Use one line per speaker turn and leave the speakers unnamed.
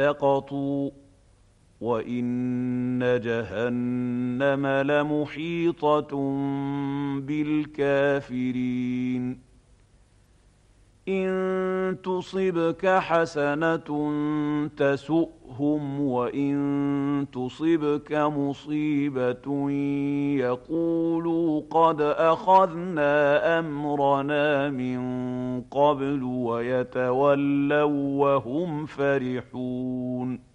سقطوا وإن جهنم لمحيطة بالكافرين إن تصبك حسنة تسؤهم وإن تصبك مصيبة يقولوا قد أخذنا أمرنا من قبل ويتولوا وهم فرحون